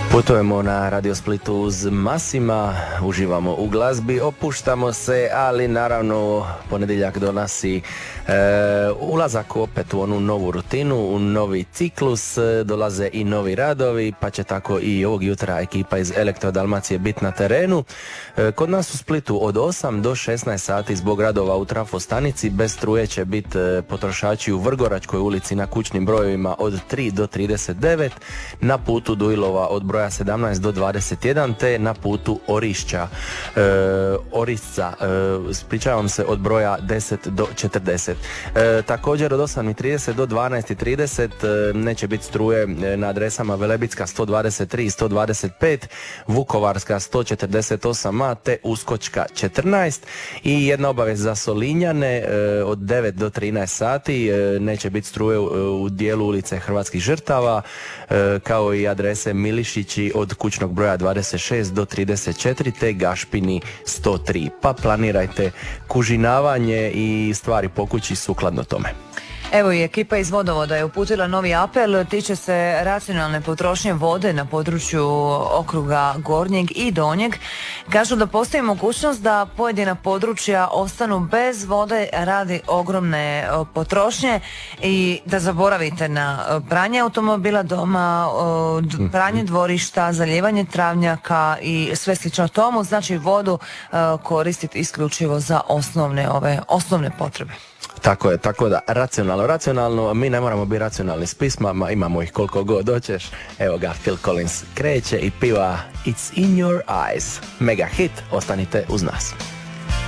Putujemo na Radio Splitu uz Masima, uživamo u glazbi, opuštamo se, ali naravno ponedjeljak donosi ulazak opet u onu novu rutinu, u novi ciklus, dolaze i novi radovi, pa će tako i ovog jutra ekipa iz Elektro Dalmacije biti na terenu. Kod nas u Splitu od 8 do 16 sati zbog radova u trafostanici, bez struje će biti potrošači u Vrgoračkoj ulici na kućnim brojevima od 3 do 39, na putu Dujlova od broja 17 do 21, te na putu Orisca, ispričavam se, od broja 10 do 40. Također od 8:30 do 12:30 neće biti struje na adresama Velebitska 123 i 125, Vukovarska 148a te Uskočka 14. I jedna obavijest za Solinjane, od 9 do 13 sati neće biti struje u dijelu ulice Hrvatskih žrtava, kao i adrese Milišići od kućnog broja 26 do 34 te Gašpini 103. Pa planirajte kužinavanje i stvari po kući sukladno tome. Evo i ekipa iz Vodovoda je uputila novi apel, tiče se racionalne potrošnje vode na području okruga Gornjeg i Donjeg. Kažu da postoji mogućnost da pojedina područja ostanu bez vode radi ogromne potrošnje i da zaboravite na pranje automobila doma, pranje dvorišta, zalijevanje travnjaka i sve slično tomu, znači vodu koristiti isključivo za osnovne potrebe. Tako je, tako da racionalno, mi ne moramo biti racionalni s pismama, imamo ih koliko god hoćeš. Evo ga, Phil Collins kreće i piva It's in your eyes. Mega hit, ostanite uz nas.